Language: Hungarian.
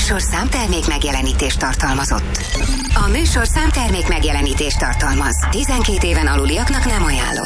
műsor számtermék megjelenítést tartalmazott. A műsor számtermék megjelenítést tartalmaz. 12 éven aluliaknak nem ajánlott.